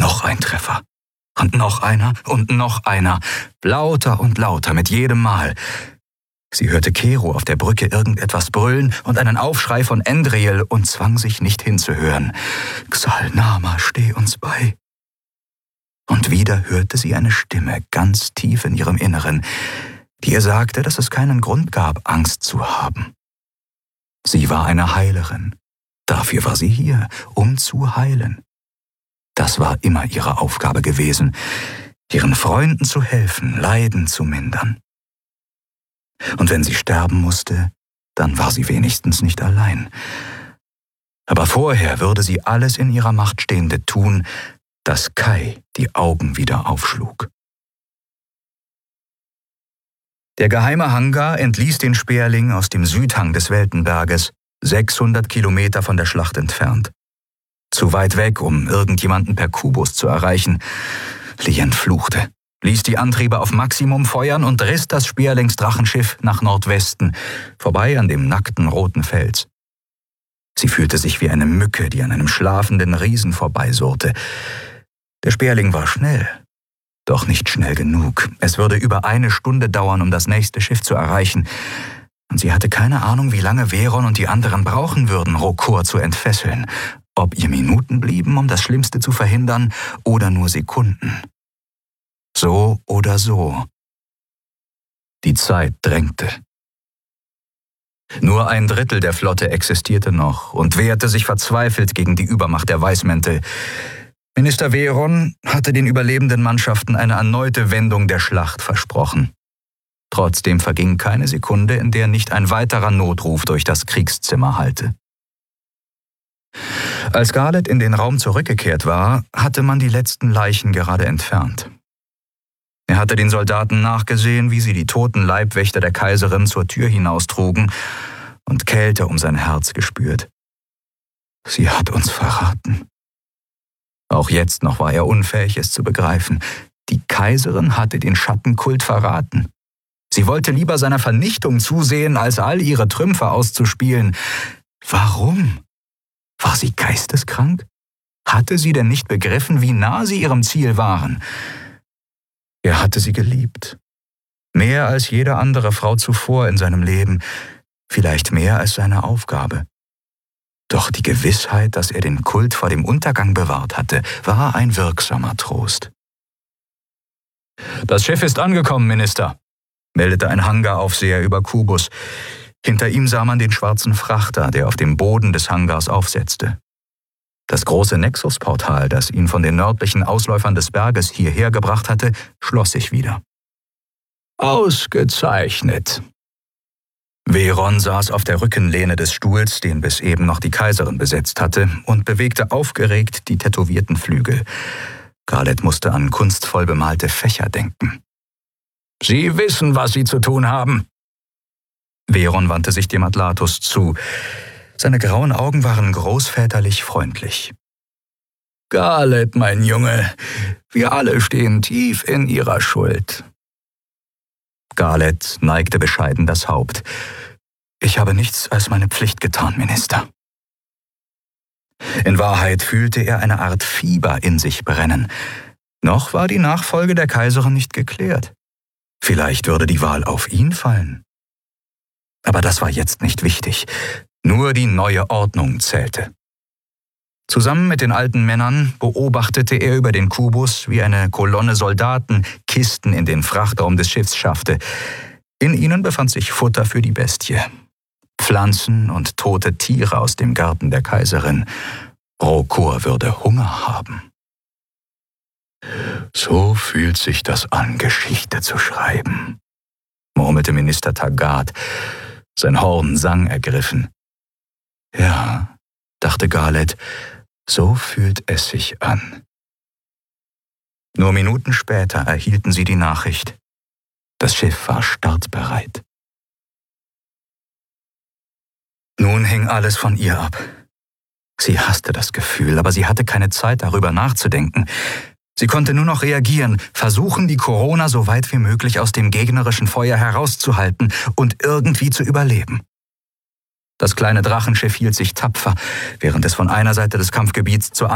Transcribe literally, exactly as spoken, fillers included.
noch ein Treffer. Und noch einer und noch einer. Lauter und lauter mit jedem Mal. Sie hörte Kero auf der Brücke irgendetwas brüllen und einen Aufschrei von Endriel und zwang sich nicht hinzuhören. Xal'Nama, steh uns bei. Und wieder hörte sie eine Stimme ganz tief in ihrem Inneren, die ihr sagte, dass es keinen Grund gab, Angst zu haben. Sie war eine Heilerin. Dafür war sie hier, um zu heilen. Das war immer ihre Aufgabe gewesen, ihren Freunden zu helfen, Leiden zu mindern. Und wenn sie sterben musste, dann war sie wenigstens nicht allein. Aber vorher würde sie alles in ihrer Macht Stehende tun, dass Kai die Augen wieder aufschlug. Der geheime Hangar entließ den Sperling aus dem Südhang des Weltenberges, sechshundert Kilometer von der Schlacht entfernt. Zu weit weg, um irgendjemanden per Kubus zu erreichen. Lien fluchte, ließ die Antriebe auf Maximum feuern und riss das Sperlingsdrachenschiff nach Nordwesten, vorbei an dem nackten roten Fels. Sie fühlte sich wie eine Mücke, die an einem schlafenden Riesen vorbeisurrte. Der Sperling war schnell, doch nicht schnell genug. Es würde über eine Stunde dauern, um das nächste Schiff zu erreichen. Und sie hatte keine Ahnung, wie lange Veron und die anderen brauchen würden, Rokor zu entfesseln. Ob ihr Minuten blieben, um das Schlimmste zu verhindern, oder nur Sekunden. So oder so. Die Zeit drängte. Nur ein Drittel der Flotte existierte noch und wehrte sich verzweifelt gegen die Übermacht der Weißmäntel. Minister Veron hatte den überlebenden Mannschaften eine erneute Wendung der Schlacht versprochen. Trotzdem verging keine Sekunde, in der nicht ein weiterer Notruf durch das Kriegszimmer hallte. Als Garlet in den Raum zurückgekehrt war, hatte man die letzten Leichen gerade entfernt. Er hatte den Soldaten nachgesehen, wie sie die toten Leibwächter der Kaiserin zur Tür hinaustrugen und Kälte um sein Herz gespürt. Sie hat uns verraten. Auch jetzt noch war er unfähig, es zu begreifen. Die Kaiserin hatte den Schattenkult verraten. Sie wollte lieber seiner Vernichtung zusehen, als all ihre Trümpfe auszuspielen. Warum? War sie geisteskrank? Hatte sie denn nicht begriffen, wie nah sie ihrem Ziel waren? Er hatte sie geliebt. Mehr als jede andere Frau zuvor in seinem Leben. Vielleicht mehr als seine Aufgabe. Doch die Gewissheit, dass er den Kult vor dem Untergang bewahrt hatte, war ein wirksamer Trost. »Das Schiff ist angekommen, Minister«, meldete ein Hangaraufseher über Kubus. Hinter ihm sah man den schwarzen Frachter, der auf dem Boden des Hangars aufsetzte. Das große Nexus-Portal, das ihn von den nördlichen Ausläufern des Berges hierher gebracht hatte, schloss sich wieder. »Ausgezeichnet!« Veron saß auf der Rückenlehne des Stuhls, den bis eben noch die Kaiserin besetzt hatte, und bewegte aufgeregt die tätowierten Flügel. Garlet musste an kunstvoll bemalte Fächer denken. »Sie wissen, was Sie zu tun haben!« Veron wandte sich dem Atlatus zu. Seine grauen Augen waren großväterlich freundlich. »Garlet, mein Junge, wir alle stehen tief in Ihrer Schuld.« Garlet neigte bescheiden das Haupt. »Ich habe nichts als meine Pflicht getan, Minister.« In Wahrheit fühlte er eine Art Fieber in sich brennen. Noch war die Nachfolge der Kaiserin nicht geklärt. Vielleicht würde die Wahl auf ihn fallen. Aber das war jetzt nicht wichtig. Nur die neue Ordnung zählte. Zusammen mit den alten Männern beobachtete er über den Kubus, wie eine Kolonne Soldaten Kisten in den Frachtraum des Schiffs schaffte. In ihnen befand sich Futter für die Bestie. Pflanzen und tote Tiere aus dem Garten der Kaiserin. Rokor würde Hunger haben. »So fühlt sich das an, Geschichte zu schreiben«, murmelte Minister Taggart, sein Horn sang ergriffen. »Ja«, dachte Garlet, »so fühlt es sich an.« Nur Minuten später erhielten sie die Nachricht. Das Schiff war startbereit. Nun hing alles von ihr ab. Sie hasste das Gefühl, aber sie hatte keine Zeit, darüber nachzudenken. Sie konnte nur noch reagieren, versuchen, die Corona so weit wie möglich aus dem gegnerischen Feuer herauszuhalten und irgendwie zu überleben. Das kleine Drachenschiff hielt sich tapfer, während es von einer Seite des Kampfgebiets zur